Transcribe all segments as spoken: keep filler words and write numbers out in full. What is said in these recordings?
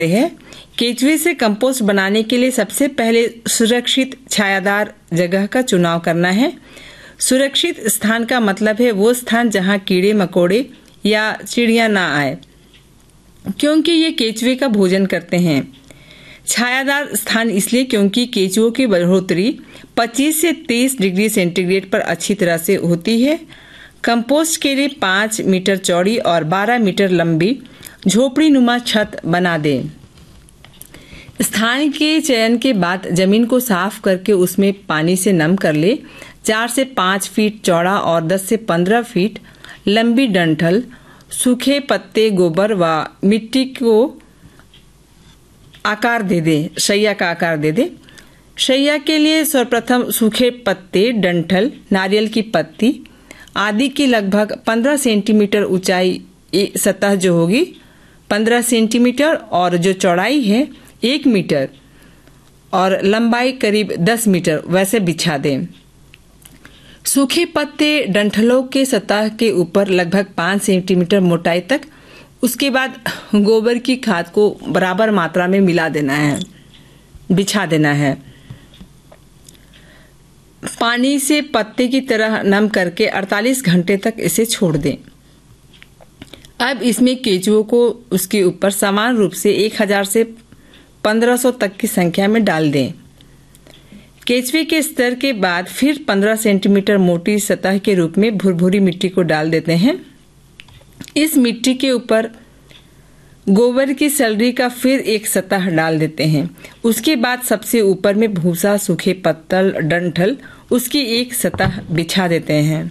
है। केचुए से कंपोस्ट बनाने के लिए सबसे पहले सुरक्षित छायादार जगह का चुनाव करना है। सुरक्षित स्थान का मतलब है वो स्थान जहां कीड़े मकोड़े या चिड़िया ना आए, क्योंकि ये केचुए का भोजन करते हैं। छायादार स्थान इसलिए क्योंकि केचुओं की बढ़ोतरी पच्चीस से तीस डिग्री सेंटीग्रेड पर अच्छी तरह से होती है। कंपोस्ट के लिए पाँच मीटर चौड़ी और बारह मीटर लंबी झोपड़ी नुमा छत बना दें। स्थान के चयन के बाद जमीन को साफ करके उसमें पानी से नम कर ले। चार से पाँच फीट चौड़ा और दस से पंद्रह फीट लंबी डंठल, सूखे पत्ते, गोबर व मिट्टी को आकार दे दे, शैया का आकार दे दे। शैया के लिए सर्वप्रथम सूखे पत्ते, डंठल, नारियल की पत्ती आदि की लगभग पंद्रह सेंटीमीटर ऊंचाई सतह जो होगी पंद्रह सेंटीमीटर और जो चौड़ाई है एक मीटर और लंबाई करीब दस मीटर वैसे बिछा दें। सूखे पत्ते डंठलों के सतह के ऊपर लगभग पाँच सेंटीमीटर मोटाई तक। उसके बाद गोबर की खाद को बराबर मात्रा में मिला देना है, बिछा देना है। पानी से पत्ते की तरह नम करके अड़तालीस घंटे तक इसे छोड़ दें। अब इसमें केचुओं को उसके ऊपर समान रूप से एक हज़ार से पंद्रह सौ तक की संख्या में डाल दें। केचुए के स्तर के बाद फिर पंद्रह सेंटीमीटर मोटी सतह के रूप में भुरभुरी मिट्टी को डाल देते हैं। इस मिट्टी के ऊपर गोबर की सलरी का फिर एक सतह डाल देते हैं। उसके बाद सबसे ऊपर में भूसा, सूखे पत्तल, डंठल उसकी एक सतह बिछा देते हैं।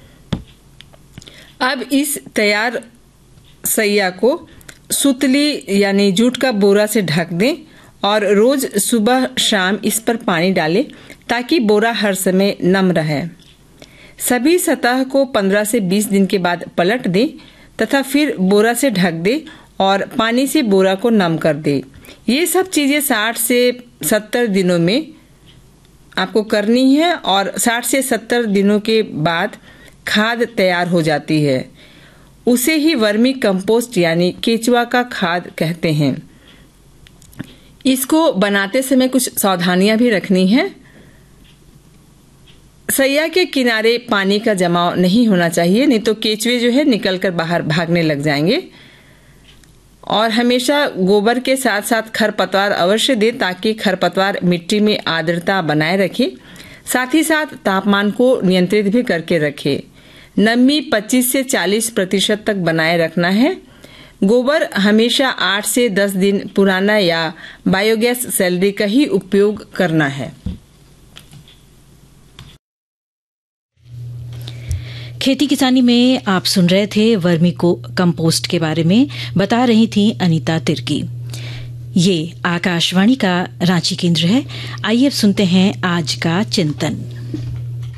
अब इस तैयार सैया को सुतली यानी जूट का बोरा से ढक दें और रोज सुबह शाम इस पर पानी डालें ताकि बोरा हर समय नम रहे। सभी सतह को पंद्रह से बीस दिन के बाद पलट दें तथा फिर बोरा से ढक दें और पानी से बोरा को नम कर दें। ये सब चीजें साठ से सत्तर दिनों में आपको करनी है और साठ से सत्तर दिनों के बाद खाद तैयार हो जाती है। उसे ही वर्मी कंपोस्ट यानी केचुआ का खाद कहते हैं। इसको बनाते समय कुछ सावधानियां भी रखनी है। सैया के किनारे पानी का जमाव नहीं होना चाहिए, नहीं तो केचुए जो है निकलकर बाहर भागने लग जाएंगे। और हमेशा गोबर के साथ साथ खरपतवार अवश्य दे ताकि खरपतवार मिट्टी में आर्द्रता बनाए रखे। साथ ही साथ तापमान को नियंत्रित भी करके रखे। नमी पच्चीस से चालीस प्रतिशत तक बनाए रखना है। गोबर हमेशा आठ से दस दिन पुराना या बायोगैस सैलरी का ही उपयोग करना है। खेती किसानी में आप सुन रहे थे वर्मी को कंपोस्ट के बारे में, बता रही थी अनीता तिर्की। ये आकाशवाणी का रांची केंद्र है। आइए अब सुनते हैं आज का चिंतन।